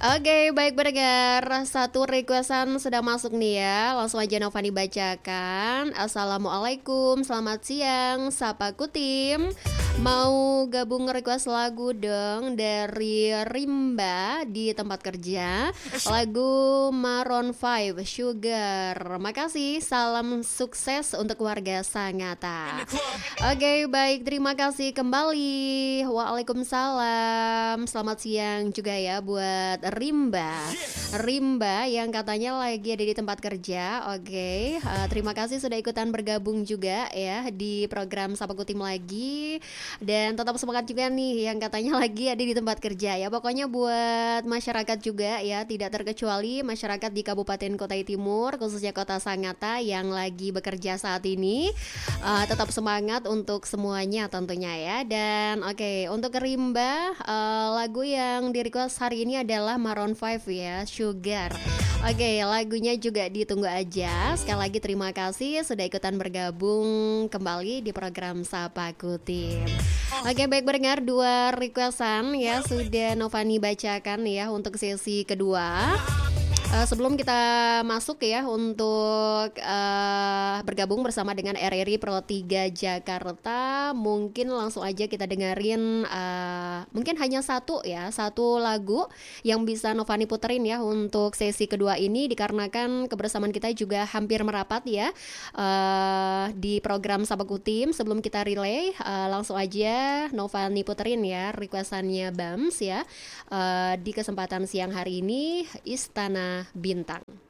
Oke, baik pendengar. Satu requestan sudah masuk nih ya. Langsung aja Novani bacakan. Assalamualaikum, selamat siang, Sapa Kutim. Mau gabung request lagu dong dari Rimba di tempat kerja. Lagu Maroon 5 Sugar. Makasih, salam sukses untuk warga Sangatta. Oke, baik, terima kasih kembali. Waalaikumsalam. Selamat siang juga ya buat Rimba. Rimba yang katanya lagi ada di tempat kerja. Oke, terima kasih sudah ikutan bergabung juga ya di program Sapa Kutim lagi. Dan tetap semangat juga nih yang katanya lagi ada di tempat kerja ya. Pokoknya buat masyarakat juga ya, tidak terkecuali masyarakat di Kabupaten Kutai Timur, khususnya Kota Sangatta yang lagi bekerja saat ini. Tetap semangat untuk semuanya tentunya ya. Dan oke, untuk Rimba, lagu yang di request hari ini adalah Maroon 5 ya, Sugar. Oke, lagunya juga ditunggu aja. Sekali lagi terima kasih sudah ikutan bergabung kembali di program Sapa Kutim. Oke, baik pendengar, dua requestan ya sudah Novani bacakan ya untuk sesi kedua. Sebelum kita masuk ya untuk bergabung bersama dengan RRI Pro 3 Jakarta, mungkin langsung aja kita dengerin mungkin hanya satu lagu yang bisa Novani puterin ya untuk sesi kedua ini, dikarenakan kebersamaan kita juga hampir merapat ya di program Sapa Kutim. Sebelum kita relay, langsung aja Novani puterin ya requestannya Bams ya di kesempatan siang hari ini, Istana Bintang.